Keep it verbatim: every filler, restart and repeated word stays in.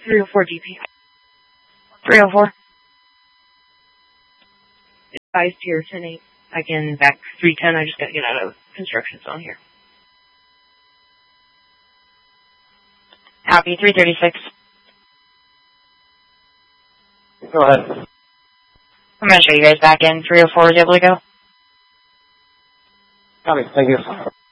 three oh four D P. three oh four. Advised here, ten eight. Again, back three ten. I just got to get out of construction zone here. Copy, three thirty-six. Go ahead. I'm going to show you guys back in. three oh four is able to go. Copy, thank you.